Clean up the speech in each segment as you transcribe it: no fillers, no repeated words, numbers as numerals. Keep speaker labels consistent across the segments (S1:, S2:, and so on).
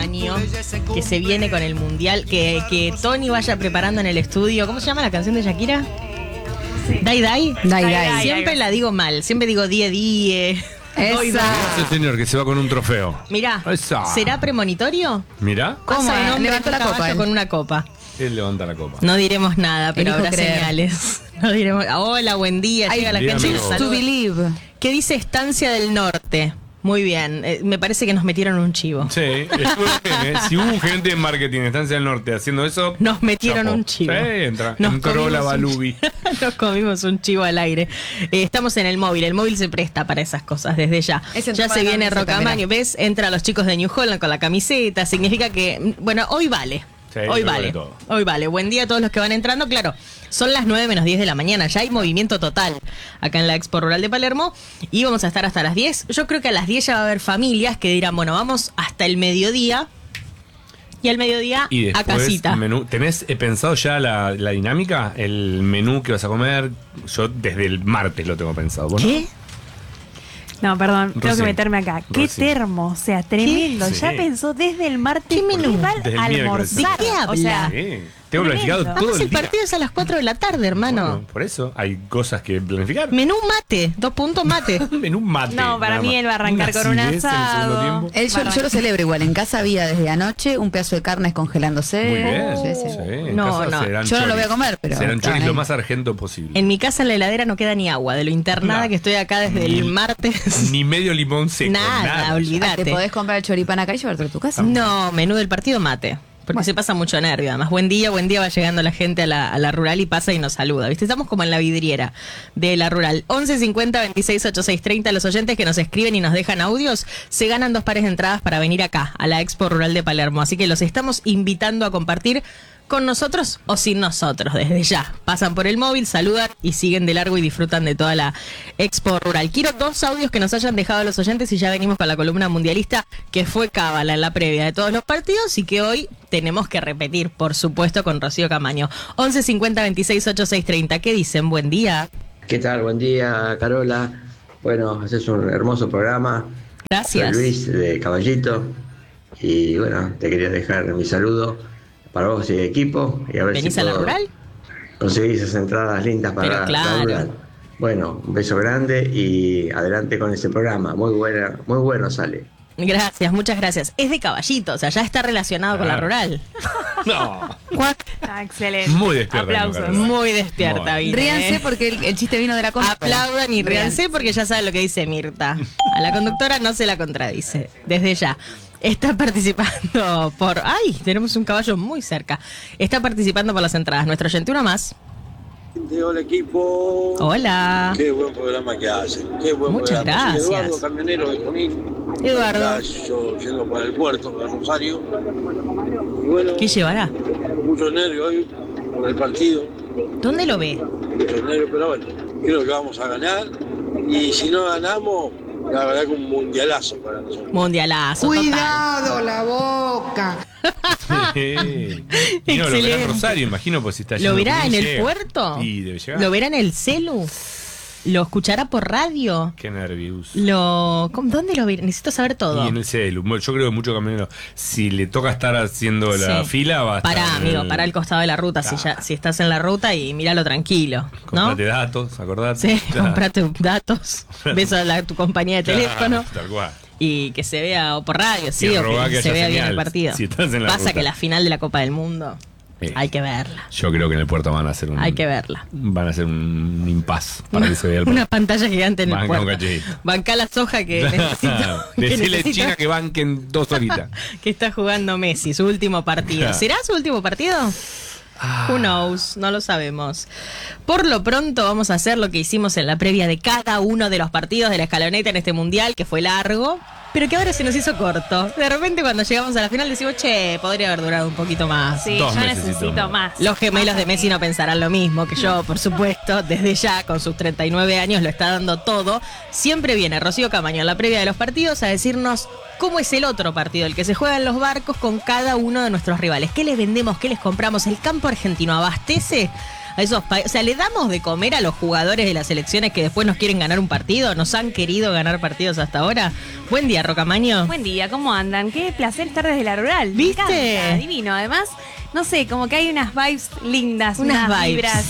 S1: Camaño, que se viene con el Mundial, que Tony vaya preparando en el estudio. ¿Cómo se llama la canción de Shakira? Sí. Dai. Siempre la digo mal, siempre digo die.
S2: Ese señor que se va con un trofeo.
S1: Mirá, ¿será premonitorio?
S2: Mirá.
S1: ¿Cómo? Levantó la copa con una copa.
S2: Él levanta la copa.
S1: No diremos nada, pero habrá señales. No diremos. Hola, buen día. Llega la gente.
S3: To believe.
S1: ¿Qué dice Estancia del Norte? Muy bien. Me parece que nos metieron un chivo.
S2: Sí, estuvo bien, ¿eh? Si hubo un gerente de marketing en Estancia del Norte haciendo eso,
S1: nos metieron un chivo.
S2: Sí, entró la Balubi.
S1: Nos comimos un chivo al aire. Estamos en el móvil. El móvil se presta para esas cosas desde ya. Ya se viene Rocamaño. ¿Ves? Entra los chicos de New Holland con la camiseta. Significa que, bueno, hoy vale. Sí, hoy vale. Buen día a todos los que van entrando. Claro, son las 9:10 de la mañana. Ya hay movimiento total acá en la Expo Rural de Palermo. Y vamos a estar hasta las 10. Yo creo que a las 10 ya va a haber familias que dirán, bueno, vamos hasta el mediodía. Y al mediodía
S2: y después,
S1: a casita.
S2: ¿Tenés pensado ya la dinámica? El menú que vas a comer. Yo desde el martes lo tengo pensado. ¿Vos
S1: ¿Qué?
S4: No, perdón, tengo que meterme acá. Qué termo, o sea, tremendo.
S2: Sí.
S4: Ya pensó desde el martes.
S1: ¿Qué menú?
S4: Desde el almorzar.
S1: ¿De qué habla?
S4: O sea,
S2: tengo planificado todo el día.
S1: El partido es a las 4 de la tarde, hermano.
S2: Bueno, por eso hay cosas que planificar.
S1: Menú mate, 2 puntos mate.
S2: Menú mate.
S4: No, para mí él va a arrancar con un asado.
S3: Yo lo celebro igual. En casa había desde anoche un pedazo de carne descongelándose.
S2: Muy bien. Sí.
S1: No.
S3: Yo no lo voy a comer, pero.
S2: Serán choris lo más argento posible.
S1: En mi casa en la heladera no queda ni agua. De lo internada que estoy acá desde el martes.
S2: Ni medio limón seco.
S1: Nada. Olvídate.
S3: ¿Te podés comprar el choripán acá y llevártelo a tu casa?
S1: No, menú del partido mate. Porque se pasa mucho nervio. Además, buen día va llegando la gente a la rural y pasa y nos saluda. ¿Viste? Estamos como en la vidriera de la rural. 11 50 26 86 30. Los oyentes que nos escriben y nos dejan audios se ganan 2 pares de entradas para venir acá, a la Expo Rural de Palermo. Así que los estamos invitando a compartir con nosotros o sin nosotros, desde ya. Pasan por el móvil, saludan y siguen de largo y disfrutan de toda la Expo Rural. Quiero 2 audios que nos hayan dejado los oyentes y ya venimos con la columna mundialista que fue cábala en la previa de todos los partidos y que hoy tenemos que repetir, por supuesto, con Rocío Camaño. 11 50 26 86 30. ¿Qué dicen? Buen día.
S5: ¿Qué tal? Buen día, Carola. Bueno, haces un hermoso programa.
S1: Gracias.
S5: Soy Luis de Caballito. Y bueno, te quería dejar mi saludo para vos y el equipo. Y a ver
S1: ¿venís
S5: si
S1: a la rural?
S5: Conseguís esas entradas lindas para la rural. Bueno, un beso grande y adelante con ese programa. Muy bueno sale.
S1: Gracias, muchas gracias. Es de Caballito, o sea, ya está relacionado con la rural.
S2: No.
S4: Excelente.
S2: Muy despierta.
S4: Aplausos.
S1: Muy despierta, vine.
S3: Ríanse porque el chiste vino de la conductora.
S1: Aplaudan y ríanse porque ya saben lo que dice Mirta. A la conductora no se la contradice, desde ya. Está participando por... ¡Ay! Tenemos un caballo muy cerca. Está participando por las entradas. Nuestro oyente, uno más.
S6: Hola, equipo.
S1: Hola.
S6: Qué buen programa que hacen. Qué buen
S1: Muchas
S6: programa.
S1: gracias.
S6: Eduardo, camionero de Junín.
S1: Eduardo.
S6: Yo yendo para el puerto, para Rosario. Y bueno,
S1: ¿Qué llevará?
S6: mucho nervio hoy por el partido.
S1: ¿Dónde lo ve?
S6: Mucho nervio, pero bueno, creo que vamos a ganar. Y si no ganamos, la verdad que un mundialazo para nosotros.
S1: Mundialazo.
S7: Cuidado
S1: total.
S7: la boca.
S2: Y no, lo verá en Rosario, imagino, pues si está
S1: ¿Lo
S2: yendo
S1: verá en el
S2: llega.
S1: puerto?
S2: Sí, debe llegar.
S1: ¿Lo verá en el celu? ¿Lo escuchará por radio?
S2: Qué nervios.
S1: ¿Dónde lo verá? Necesito saber todo.
S2: Y en el celu. Yo creo que mucho camionero. Si le toca estar haciendo la fila, va a estar.
S1: Pará, amigo, pará al costado de la ruta. Si estás en la ruta y míralo tranquilo. ¿No?
S2: Comprate datos, acordate.
S1: Sí, comprate datos. Ves a tu compañía de teléfono.
S2: Tal cual.
S1: Y que se vea o por radio, sí, o que se vea bien el partido.
S2: Si estás en la
S1: Pasa
S2: ruta.
S1: que la final de la Copa del Mundo hay que verla.
S2: Yo creo que en el puerto van a hacer
S1: Hay que verla.
S2: Van a hacer un impas para que se vea el
S1: Una pantalla gigante en el
S2: Banca
S1: puerto.
S2: un cachito.
S1: Bancá la soja que necesito.
S2: Decirle China que banquen 2 horitas.
S1: Que está jugando Messi, su último partido. ¿Será su último partido? Who knows, no lo sabemos. Por lo pronto vamos a hacer lo que hicimos en la previa de cada uno de los partidos de la escaloneta en este mundial, que fue largo, pero que ahora se nos hizo corto. De repente cuando llegamos a la final decimos, che, podría haber durado un poquito más.
S4: Sí, yo necesito más.
S1: Los gemelos de Messi no pensarán lo mismo que yo, por supuesto. Desde ya, con sus 39 años, lo está dando todo. Siempre viene Rocío Camaño en la previa de los partidos a decirnos cómo es el otro partido, el que se juega en los barcos con cada uno de nuestros rivales. ¿Qué les vendemos? ¿Qué les compramos? ¿El campo argentino abastece a esos países. O sea, ¿le damos de comer a los jugadores de las selecciones que después nos quieren ganar un partido? ¿Nos han querido ganar partidos hasta ahora? Buen día, Rocamaño.
S4: Buen día, ¿cómo andan? Qué placer estar desde la rural.
S1: ¿Viste?
S4: Me encanta, divino. Además, no sé, como que hay unas vibes lindas,
S1: Unas vibes.
S4: vibras.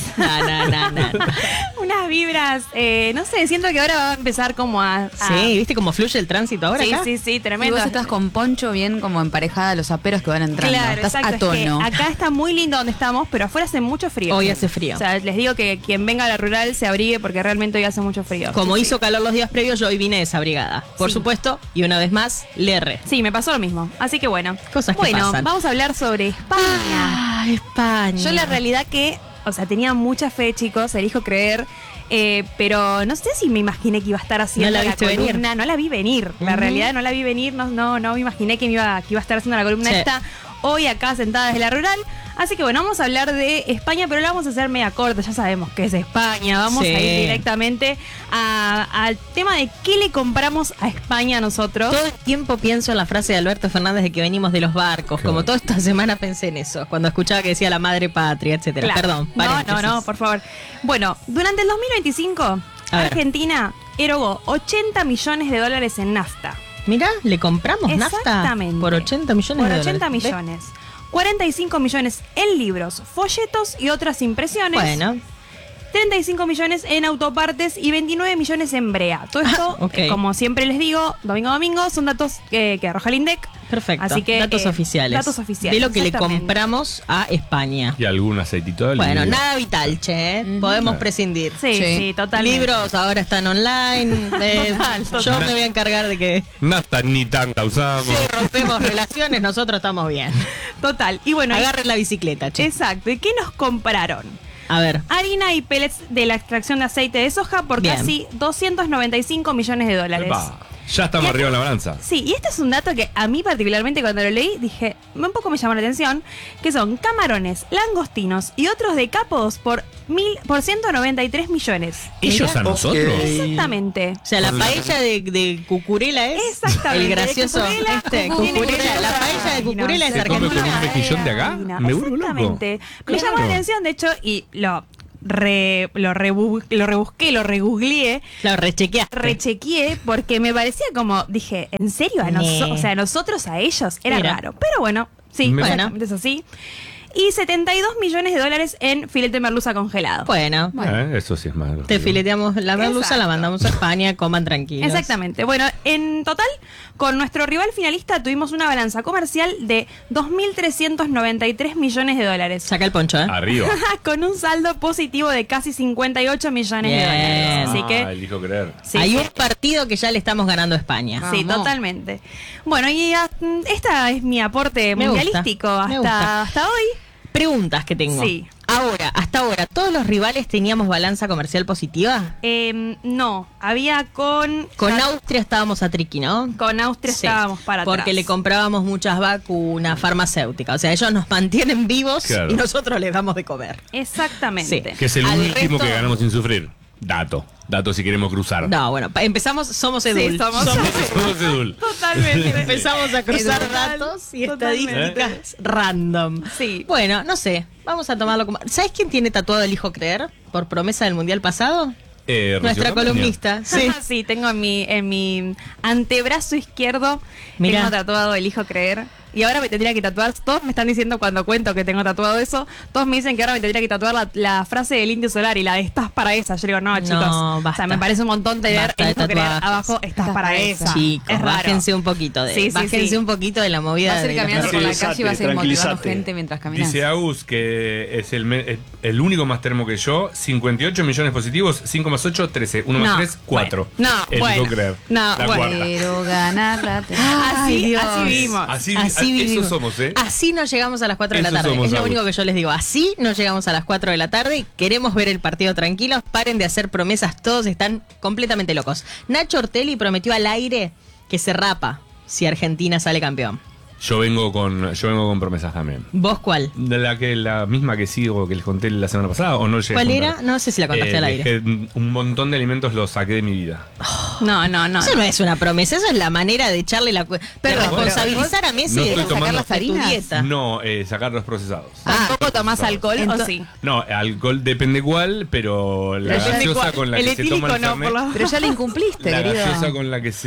S1: No.
S4: Unas vibras, no sé, siento que ahora va a empezar como a...
S1: Sí, ¿viste cómo fluye el tránsito ahora
S4: Sí,
S1: acá?
S4: sí,
S3: Y
S4: tremendo.
S3: vos estás con poncho bien como emparejada a los aperos que van entrando.
S4: Claro,
S3: Estás
S4: exacto,
S3: a
S4: es que
S3: tono.
S4: acá está muy lindo donde estamos, pero afuera hace mucho frío.
S1: Hoy hace frío.
S4: O sea, les digo que quien venga a la rural se abrigue porque realmente hoy hace mucho frío.
S1: Como
S4: Sí,
S1: hizo calor los días previos, yo hoy vine desabrigada. Por
S4: Sí.
S1: supuesto, y una vez más, le erré.
S4: Sí, me pasó lo mismo. Así que bueno.
S1: Cosas que
S4: bueno,
S1: pasan.
S4: vamos a hablar sobre España.
S1: Ah, España.
S4: Yo la realidad que, o sea, tenía mucha fe, chicos, elijo creer, pero no sé si me imaginé que iba a estar haciendo
S1: ¿No la
S4: la
S1: viste
S4: columna.
S1: venir?
S4: No la vi venir. La
S1: Ujú.
S4: realidad no la vi venir, no me imaginé que iba a estar haciendo la columna
S1: Sí.
S4: esta hoy acá sentada desde la rural. Así que bueno, vamos a hablar de España, pero la vamos a hacer media corta, ya sabemos que es España. Vamos
S1: Sí.
S4: a ir directamente al tema de qué le compramos a España nosotros.
S1: Todo el tiempo pienso en la frase de Alberto Fernández de que venimos de los barcos.
S2: Claro.
S1: Como toda esta semana pensé en eso, cuando escuchaba que decía la madre patria, etcétera.
S4: Claro.
S1: Perdón,
S4: No,
S1: paréntesis.
S4: por favor. Bueno, durante el 2025,
S1: A ver.
S4: Argentina erogó 80 millones de dólares en nafta.
S1: Mirá, le compramos nafta
S4: Exactamente.
S1: por 80 millones
S4: Por
S1: de
S4: 80
S1: dólares.
S4: millones. 45 millones en libros, folletos y otras impresiones.
S1: Bueno,
S4: 35 millones en autopartes y 29 millones en brea. Todo esto,
S1: ok.
S4: como siempre les digo, domingo a domingo, son datos que arroja el INDEC.
S1: perfecto.
S4: Así que,
S1: datos oficiales.
S4: datos oficiales,
S1: De lo que le
S4: exactamente.
S1: compramos a España.
S2: Y algún aceitito de
S1: Bueno,
S2: oliva.
S1: nada vital, che. ¿eh? Podemos prescindir.
S4: Sí,
S3: Sí.
S4: sí, totalmente.
S1: Libros ahora están online.
S4: Total.
S1: Yo me voy a encargar de que
S2: Nafta ni tanta usamos.
S1: si rompemos relaciones, nosotros estamos bien.
S4: Total. Y bueno,
S1: Agarren la bicicleta, che.
S4: exacto. ¿Y qué nos compraron?
S1: A ver.
S4: Harina y pellets de la extracción de aceite de soja por
S1: Bien.
S4: casi 295 millones de dólares.
S2: Epa, ya estamos
S4: Y
S2: arriba en la balanza.
S4: Sí, y este es un dato que a mí particularmente cuando lo leí dije, un poco me llamó la atención, que son camarones, langostinos y otros decápodos por 193 millones.
S2: ¿Ellos a nosotros?
S4: Exactamente.
S1: O sea, la
S2: Por la-
S1: paella de Cucurela es
S4: Exactamente,
S1: el gracioso
S4: de Cucurella,
S1: Cucurela. La paella de Cucurela es
S2: ¿Se come con un
S1: argentina.
S2: mejillón de acá? Me vuelvo loco.
S4: Exactamente. Me
S2: Claro.
S4: llamó la atención, de hecho, y lo rebusqué, lo regoogleé,
S1: Lo rechequeaste.
S4: rechequeé, porque me parecía como, dije, ¿en serio? O sea, nosotros a ellos era
S1: Era.
S4: raro. Pero bueno, sí,
S2: Me-
S4: exactamente es así. Y 72 millones de dólares en filete de merluza congelado.
S1: Bueno,
S2: Eso sí es más.
S1: te fileteamos la merluza,
S4: Exacto.
S1: la mandamos a España, coman tranquilos.
S4: Exactamente. Bueno, en total, con nuestro rival finalista tuvimos una balanza comercial de 2.393 millones de dólares.
S1: Saca el poncho, ¿eh?
S2: Arriba.
S4: Con un saldo positivo de casi 58 millones de
S1: Bien.
S4: dólares. Así que,
S2: Elijo creer.
S4: sí,
S1: Hay
S4: sí.
S1: un partido que ya le estamos ganando a España.
S4: Sí,
S3: Vamos.
S4: totalmente. Bueno, y esta es mi aporte
S1: Me gusta,
S4: mundialístico
S1: me gusta.
S4: hasta hoy.
S1: Preguntas que tengo.
S4: Sí.
S1: Hasta ahora, ¿todos los rivales teníamos balanza comercial positiva?
S4: No, había con
S1: Austria estábamos a triqui, ¿no?
S4: con Austria
S1: Sí,
S4: estábamos para
S1: porque
S4: atrás.
S1: le comprábamos muchas vacunas farmacéuticas. O sea, ellos nos mantienen vivos
S2: Claro.
S1: y nosotros les damos de comer.
S4: Exactamente.
S1: Sí.
S2: Que es el
S1: Al
S2: último
S1: resto-
S2: que ganamos sin sufrir. Dato si queremos cruzar.
S1: No, bueno, empezamos, somos Edul.
S4: Sí, somos
S2: Somos Edul.
S4: Totalmente.
S1: Empezamos a cruzar
S4: Total,
S1: datos y
S4: totalmente.
S1: estadísticas random.
S4: Sí.
S1: Bueno, no sé, vamos a tomarlo como... ¿Sabes quién tiene tatuado el hijo creer? Por promesa del Mundial pasado.
S2: Rocío
S1: Nuestra
S2: Campaña.
S1: columnista. Sí.
S4: Sí, tengo en mi antebrazo izquierdo,
S1: Mirá.
S4: tengo tatuado el hijo creer. Y ahora me tendría que tatuar, todos me están diciendo cuando cuento que tengo tatuado eso, todos me dicen que ahora me tendría que tatuar la frase del Indio Solar y la de estás para esa. Yo digo, no, chicos, o
S1: basta.
S4: sea, me parece un montón tener
S1: Basta
S4: el
S1: de
S4: hijo creer
S1: tatuajes.
S4: abajo, estás para esa.
S1: Chicos,
S4: es raro.
S1: bájense un poquito de...
S4: Sí, sí,
S1: bájense
S4: sí.
S1: un poquito de la movida
S3: Vas a ir
S1: de...
S3: caminando por la
S6: Tranquilízate,
S3: calle y vas a ir motivando
S6: tranquilízate.
S3: gente mientras caminas.
S2: Dice Agus que es el único más termo que yo. 58 millones positivos, 5 más 8, 13. 1 más
S4: No,
S2: 3, 4.
S4: bueno, no,
S2: Elijo
S4: bueno,
S2: creer.
S4: no,
S2: La
S4: bueno.
S2: cuarta.
S3: Pero ganar la
S1: Ay, Dios.
S4: Así vivimos.
S2: Así
S1: Así
S2: eso
S1: vivimos.
S2: somos, ¿eh?
S1: Así no llegamos a las 4 de la
S2: Eso
S1: tarde.
S2: somos,
S1: Es lo
S2: Agus.
S1: único que yo les digo. Así no llegamos a las 4 de la tarde. Queremos ver el partido tranquilos. Paren de hacer promesas. Todos están completamente locos. Nacho Ortelli prometió al aire que se rapa si Argentina sale campeón.
S2: Yo vengo con promesas también.
S1: ¿Vos cuál?
S2: De la misma que sigo que les conté la semana pasada o no llegué a
S1: ¿Cuál
S2: contar?
S1: era? No sé si la contaste al aire.
S2: dejé un montón de alimentos los saqué de mi vida.
S4: No.
S1: Eso no es una promesa, eso es la manera de echarle de
S3: Perdón,
S1: responsabilizar a Messi
S2: no
S1: de
S2: estoy
S1: sacar
S2: tomando-
S1: las harinas.
S2: No, sacar los procesados.
S1: Ah,
S3: Tampoco
S4: tomás alcohol o sí?
S2: No, alcohol depende cuál, pero la gaseosa con la que se toma el Fernet.
S3: Pero ya la incumpliste,
S2: La
S3: querido.
S2: gaseosa con la que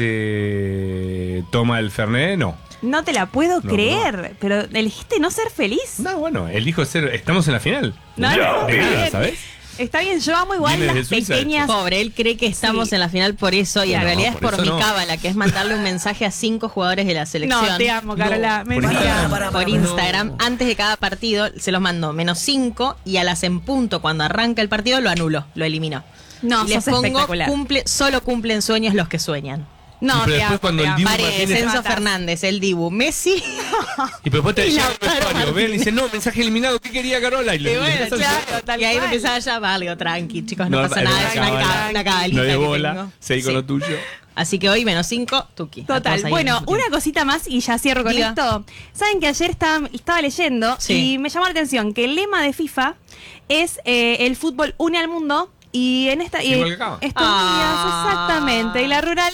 S2: se toma el Fernet, no.
S4: No te la puedo
S2: No,
S4: creer, pero elegiste no ser feliz.
S2: No, bueno, elijo ser. Estamos en la final.
S4: No,
S2: de
S4: está
S2: nada,
S4: bien.
S2: ¿sabes?
S4: Está bien, yo amo igual
S2: Viene
S4: las
S2: de Suiza,
S4: pequeñas.
S1: Pobre, él cree que estamos
S4: Sí.
S1: en la final por eso y en
S2: Claro,
S1: realidad
S2: no,
S1: es por
S2: por
S1: mi
S2: eso no.
S1: cábala, que es mandarle un mensaje a 5 jugadores de la selección.
S4: No, te amo, Carola.
S2: No,
S4: mentira.
S1: Por Instagram, antes de cada partido, se los mando -5 y a las en punto, cuando arranca el partido, lo anulo, lo elimino.
S4: No,
S1: y les
S4: sos
S1: pongo,
S4: espectacular.
S1: solo cumplen sueños los que sueñan.
S4: No,
S2: pero
S4: te
S2: después
S4: amo,
S2: cuando
S4: te
S2: el
S4: amo.
S2: Dibu
S1: Pare,
S2: Martínez-
S1: Enzo
S2: Matas.
S1: Fernández, el Dibu, Messi.
S2: Y después te
S1: Y
S2: llega el
S1: Lautaro
S2: vestuario, ven y
S1: Martínez.
S2: dice, no, mensaje eliminado, ¿qué quería Carola? Y
S1: Y
S2: le
S1: bueno,
S2: empezás a
S1: claro,
S2: decir,
S4: tal
S1: y ahí
S4: cual.
S1: empezaba ya, vale, tranqui, chicos, no,
S2: no,
S1: pasa nada, es una cabalita
S2: no de
S1: que
S2: bola,
S1: tengo.
S2: seguí con
S1: Sí.
S2: lo tuyo.
S1: Así que hoy -5, Tuki. A
S4: Total.
S1: todos ahí
S4: Bueno,
S1: al mismo
S4: una
S1: tiempo.
S4: cosita más y ya cierro con
S1: Diga.
S4: esto. Saben que ayer estaba leyendo
S1: Sí.
S4: y me llamó la atención que el lema de FIFA es el fútbol une al mundo y en esta
S2: Igual que acá.
S4: estos
S1: Ah.
S4: días exactamente. Y la rural,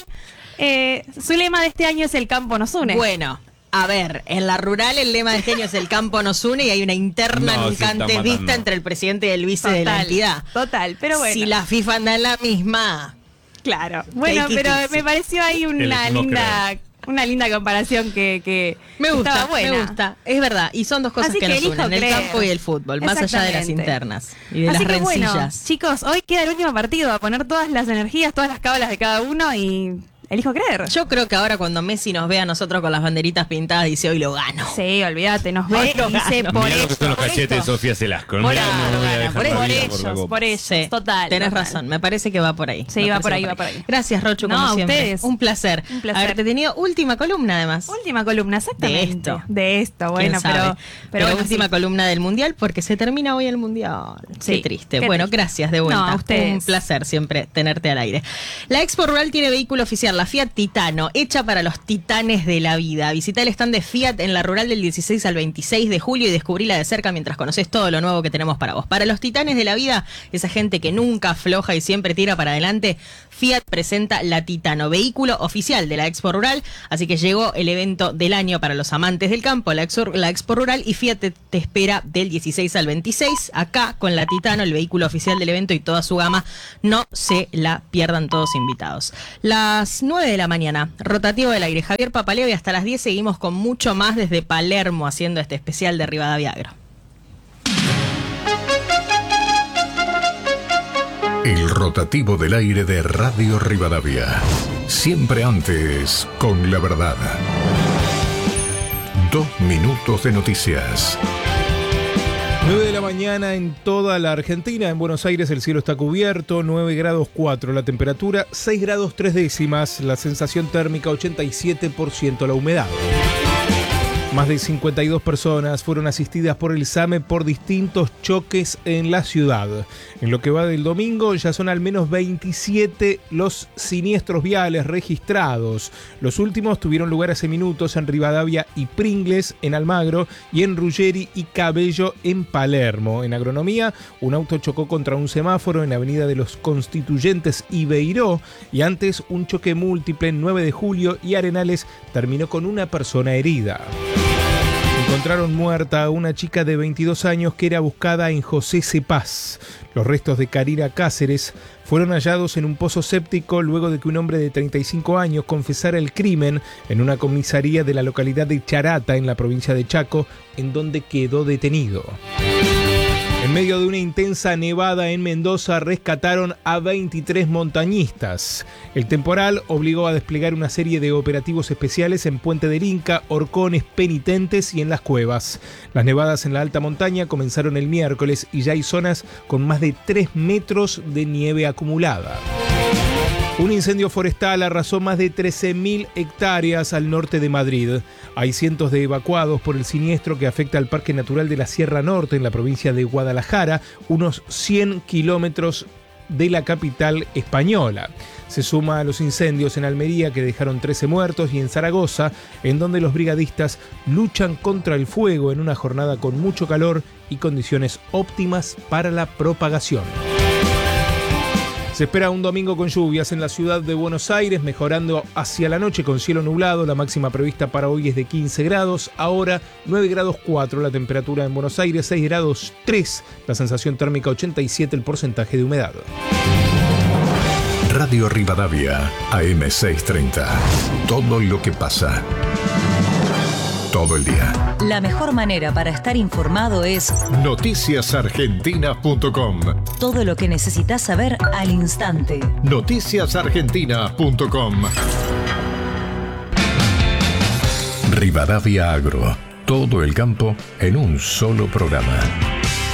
S4: su lema de este año es el campo nos une.
S1: Bueno, a ver, en la rural el lema de este año es el campo nos une y hay una interna
S2: No,
S1: nunca
S2: se está
S1: antes
S2: matando.
S1: vista entre el presidente y el vice de la entidad.
S4: Total, pero bueno.
S1: Si la FIFA anda en la misma,
S4: Claro. Bueno,
S1: Take it
S4: pero
S1: easy.
S4: me pareció ahí una
S2: Elegimos
S4: linda comparación que
S1: me gusta,
S4: estaba buena.
S1: me gusta. Es verdad, y son dos cosas
S4: Así
S1: que
S4: que
S1: nos
S4: elijo
S1: unen, el
S4: creer.
S1: campo y el fútbol, más allá de las
S4: Exactamente.
S1: internas y de
S4: Así
S1: las
S4: que bueno,
S1: rencillas.
S4: chicos, hoy queda el último partido a poner todas las energías, todas las cábalas de cada uno y elijo creer.
S1: Yo creo que ahora cuando Messi nos ve a nosotros con las banderitas pintadas, dice hoy lo gano.
S4: Sí, olvídate, nos ve
S1: Hoy
S4: y
S1: lo
S4: dice
S1: gano.
S4: por
S2: Mirá lo que
S4: esto.
S2: son los
S4: por
S2: cachetes de
S4: esto.
S2: Sofía Celasco.
S1: Por
S2: Mirá,
S1: eso,
S2: no me voy a dejar
S1: por
S2: la
S1: eso,
S2: vida
S4: por
S2: por la
S4: ellos,
S2: copa.
S4: por ellos,
S1: Sí,
S4: total.
S1: tenés
S4: total.
S1: razón, me parece que va por ahí.
S4: Sí,
S1: Me
S4: va
S1: parece
S4: por
S1: que
S4: ahí, va por ahí.
S1: Gracias, Rochu,
S4: No,
S1: como
S4: a
S1: siempre.
S4: ustedes.
S1: Un placer.
S4: Un placer.
S1: Haberte tenido última columna, además.
S4: Última columna, exactamente.
S1: De
S4: esto,
S1: ¿Quién
S4: bueno,
S1: sabe?
S4: pero bueno,
S1: última
S4: sí.
S1: columna del Mundial porque se termina hoy el Mundial.
S4: Sí,
S1: Qué triste.
S4: qué
S1: Bueno,
S4: triste.
S1: gracias de vuelta.
S4: No, a ustedes.
S1: Un placer siempre tenerte al aire. La Expo Rural tiene vehículo oficial, la Fiat Titano, hecha para los titanes de la vida. Visita el stand de Fiat en la Rural del 16 al 26 de julio y descubrila de cerca mientras conoces todo lo nuevo que tenemos para vos. Para los titanes de la vida, esa gente que nunca afloja y siempre tira para adelante, Fiat presenta la Titano, vehículo oficial de la Expo Rural. Así que llegó el evento del año para los amantes del campo, la Expo Rural, y Fiat te espera del 16 al 26 acá con la Titano, el vehículo oficial del evento y toda su gama. No se la pierdan, todos invitados. Las 9 de la mañana, rotativo del aire, Javier Papaleo, y hasta las 10 seguimos con mucho más desde Palermo haciendo este especial de Rivadavia Agro.
S7: El rotativo del aire de Radio Rivadavia. Siempre antes con la verdad. 2 minutos de noticias.
S8: 9 de la mañana en toda la Argentina. En Buenos Aires el cielo está cubierto, 9 grados 4 la temperatura, 6 grados 3 décimas, la sensación térmica 87%, la humedad. Más de 52 personas fueron asistidas por el SAME por distintos choques en la ciudad. En lo que va del domingo ya son al menos 27 los siniestros viales registrados. Los últimos tuvieron lugar hace minutos en Rivadavia y Pringles, en Almagro, y en Ruggeri y Cabello, en Palermo. En Agronomía, un auto chocó contra un semáforo en Avenida de los Constituyentes y Beiró, y antes un choque múltiple en 9 de julio y Arenales terminó con una persona herida. Encontraron muerta a una chica de 22 años que era buscada en José Cepaz. Los restos de Karina Cáceres fueron hallados en un pozo séptico luego de que un hombre de 35 años confesara el crimen en una comisaría de la localidad de Charata, en la provincia de Chaco, en donde quedó detenido. En medio de una intensa nevada en Mendoza, rescataron a 23 montañistas. El temporal obligó a desplegar una serie de operativos especiales en Puente del Inca, Horcones, Penitentes y en las cuevas. Las nevadas en la alta montaña comenzaron el miércoles y ya hay zonas con más de 3 metros de nieve acumulada. Un incendio forestal arrasó más de 13.000 hectáreas al norte de Madrid. Hay cientos de evacuados por el siniestro que afecta al Parque Natural de la Sierra Norte en la provincia de Guadalajara, unos 100 kilómetros de la capital española. Se suma a los incendios en Almería, que dejaron 13 muertos, y en Zaragoza, en donde los brigadistas luchan contra el fuego en una jornada con mucho calor y condiciones óptimas para la propagación. Se espera un domingo con lluvias en la ciudad de Buenos Aires, mejorando hacia la noche con cielo nublado. La máxima prevista para hoy es de 15 grados. Ahora 9 grados 4 la temperatura en Buenos Aires, 6 grados 3 la sensación térmica, 87 el porcentaje de humedad.
S7: Radio Rivadavia, AM630. Todo lo que pasa. Todo el día.
S9: La mejor manera para estar informado es
S7: noticiasargentina.com.
S9: Todo lo que necesitas saber al instante.
S7: Noticiasargentina.com. Rivadavia Agro. Todo el campo en un solo programa.